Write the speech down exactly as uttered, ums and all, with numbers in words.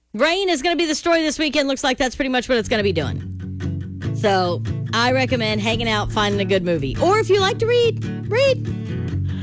Rain is going to be the story this weekend. Looks like that's pretty much what it's going to be doing. So I recommend hanging out, finding a good movie. Or if you like to read, read.